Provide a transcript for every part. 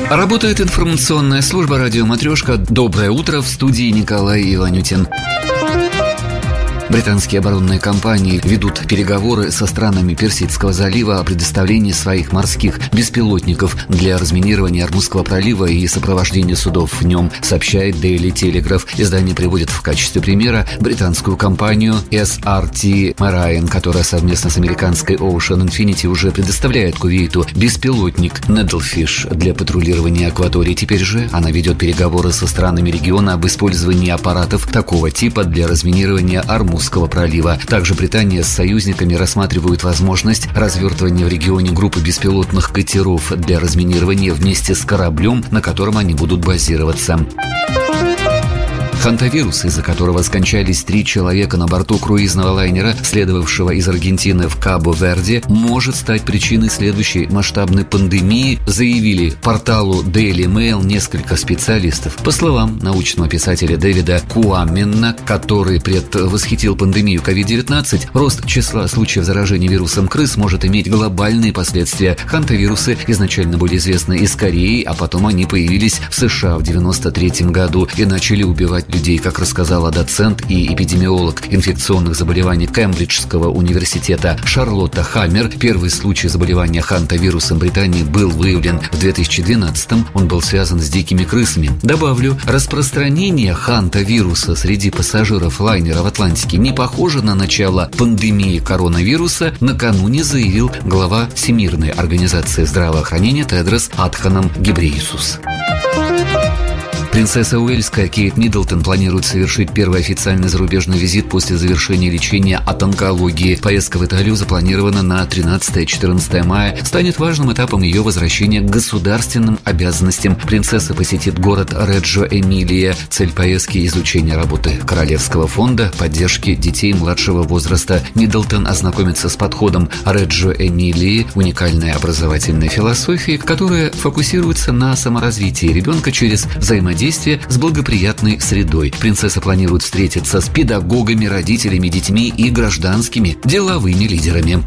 Работает информационная служба «Радио Матрешка». Доброе утро, в студии Николай Иванютин. Британские оборонные компании ведут переговоры со странами Персидского залива о предоставлении своих морских беспилотников для разминирования Ормузского пролива и сопровождения судов в нем, сообщает Daily Telegraph. Издание приводит в качестве примера британскую компанию SRT Marine, которая совместно с американской Ocean Infinity уже предоставляет Кувейту беспилотник Needlefish для патрулирования акватории. Теперь же она ведет переговоры со странами региона об использовании аппаратов такого типа для разминирования Ормузского пролива. Также Британия с союзниками рассматривают возможность развертывания в регионе группы беспилотных катеров для разминирования вместе с кораблем, на котором они будут базироваться. Хантавирус, из-за которого скончались 3 человека на борту круизного лайнера, следовавшего из Аргентины в Кабо-Верде, может стать причиной следующей масштабной пандемии, заявили порталу Daily Mail несколько специалистов. По словам научного писателя Дэвида Куаммена, который предвосхитил пандемию COVID-19, рост числа случаев заражения вирусом крыс может иметь глобальные последствия. Хантавирусы изначально были известны из Кореи, а потом они появились в США в 1993 году и начали убивать людей, как рассказала доцент и эпидемиолог инфекционных заболеваний Кембриджского университета Шарлотта Хаммер. Первый случай заболевания хантавирусом в Британии был выявлен в 2012-м. Он был связан с дикими крысами. Добавлю, распространение хантавируса среди пассажиров лайнера в Атлантике не похоже на начало пандемии коронавируса, накануне заявил глава Всемирной организации здравоохранения Тедрос Адханом Гебрейесус. Принцесса Уэльская Кейт Миддлтон планирует совершить первый официальный зарубежный визит после завершения лечения от онкологии. Поездка в Италию запланирована на 13-14 мая. Станет важным этапом ее возвращения к государственным обязанностям. Принцесса посетит город Реджо Эмилия. Цель поездки – изучение работы Королевского фонда поддержки детей младшего возраста. Миддлтон ознакомится с подходом Реджо Эмилии, уникальной образовательной философии, которая фокусируется на саморазвитии ребенка через взаимодействие с благоприятной средой. Принцесса планирует встретиться с педагогами, родителями, детьми и гражданскими деловыми лидерами.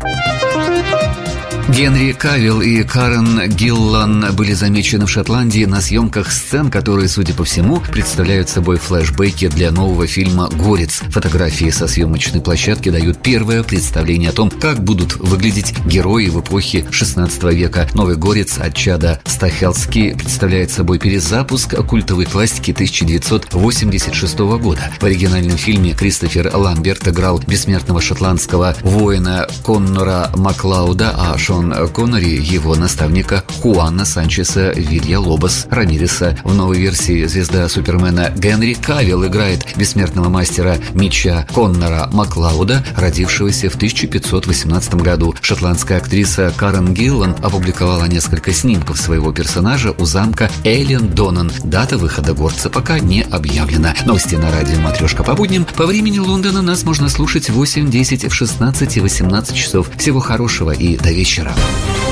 Генри Кавилл и Карен Гиллан были замечены в Шотландии на съемках сцен, которые, судя по всему, представляют собой флешбеки для нового фильма «Горец». Фотографии со съемочной площадки дают первое представление о том, как будут выглядеть герои в эпохе XVI века. Новый «Горец» от Чада Стахелски представляет собой перезапуск культовой классики 1986 года. В оригинальном фильме Кристофер Ламберт играл бессмертного шотландского воина Коннора Маклауда, а Шон Коннери его наставника Хуана Санчеса Вилья-Лобос Рамиреса. В новой версии звезда Супермена Генри Кавилл играет бессмертного мастера меча Коннора Маклауда, родившегося в 1518 году. Шотландская актриса Карен Гиллан опубликовала несколько снимков своего персонажа у замка Эллен Донан. Дата выхода «Горца» пока не объявлена. Новости на радио «Матрешка» по будням. По времени Лондона нас можно слушать в 8, 10, в 16 и 18 часов. Всего хорошего и до вечера.